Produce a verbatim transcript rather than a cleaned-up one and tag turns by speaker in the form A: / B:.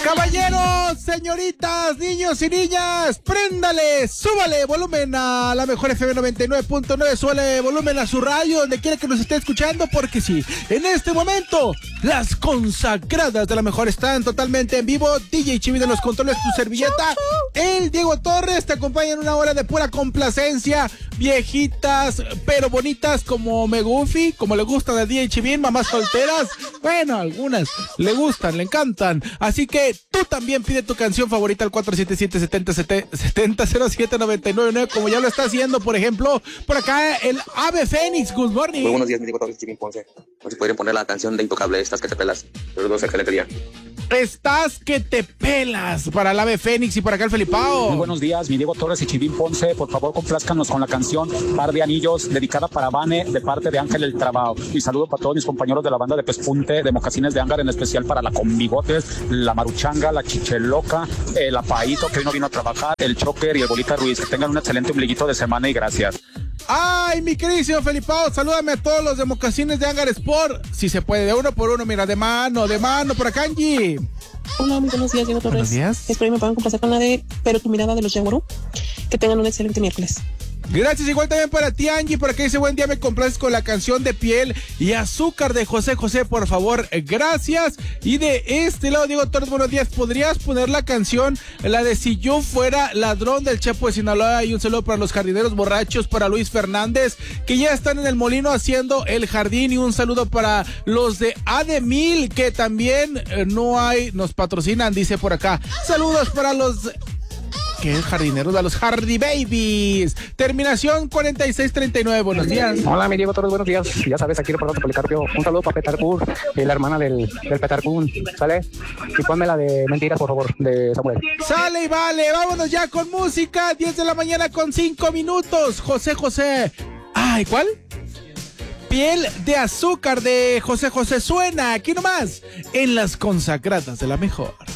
A: Caballeros, señoritas, niños y niñas, préndale, súbale volumen a la mejor F M noventa y nueve punto nueve, súbale volumen a su radio, donde quiera que nos esté escuchando, porque sí, en este momento, las consagradas de la mejor están totalmente en vivo. D J Chivi de los controles, tu servilleta, el Diego Torres, te acompaña en una hora de pura complacencia, viejitas, pero bonitas como Megufi, como le gustan a D J Chivi, mamás solteras, bueno, algunas le gustan, le encantan, así que tú también pide tu canción favorita al cuatro siete siete, siete cero, siete cero siete, nueve nueve nueve, como ya lo está haciendo, por ejemplo, por acá el Ave Fénix. Good morning.
B: Muy buenos días, mi Diego Torres, Chivín Ponce. A ver si podrían poner la canción de Intocable, estas que te pelas. Pero no sé qué le quería.
A: Estás que te pelas para el Ave Fénix y por acá el Felipao.
C: Muy buenos días, mi Diego Torres y Chivín Ponce. Por favor, complázcanos con la canción Par de Anillos, dedicada para Vane, de parte de Ángel el Trabajo. Y saludo para todos mis compañeros de la banda de Pespunte, de Mocasines de Ángar, en especial para la Conbigotes, la Maruchanga, la Chicheloca, el Apaíto, que hoy no vino a trabajar, el Choker y el Bolita Ruiz. Que tengan un excelente ombliguito de semana y gracias.
A: Ay, mi queridísimo Felipao, salúdame a todos los de Mocasines de Ángar Sport. Si se puede, de uno por uno, mira, de mano, de mano, por acá, Angie.
D: Hola, muy buenos días, Diego Torres.
A: Buenos días.
D: Espero que me puedan complacer con la de Pero tu mirada de los Yaguarú. Que tengan un excelente miércoles.
A: Gracias, igual también para ti, Angie, por acá dice: buen día, me complaces con la canción de Piel y Azúcar de José José, por favor, gracias. Y de este lado, Diego Torres, buenos días, ¿podrías poner la canción, la de Si yo fuera ladrón, del Chepo de Sinaloa? Y un saludo para los jardineros borrachos, para Luis Fernández, que ya están en el molino haciendo el jardín, y un saludo para los de Ademil, que también eh, no hay, nos patrocinan, dice por acá. Saludos para los... ¿Qué es jardineros? A los Hardy Babies. Terminación cuarenta y seis treinta y nueve. Buenos días.
E: Hola, mi Diego Torres, buenos días. Ya sabes, aquí reportando Policarpio. Un saludo para Petarcur, la hermana del, del Petarcún, ¿sale? Y ponme la de Mentiras, por favor, de Samuel.
A: Sale y vale, vámonos ya con música. diez de la mañana con cinco minutos. José José. Ay, ¿cuál? Piel de Azúcar de José José suena aquí nomás en las consagradas de la mejor.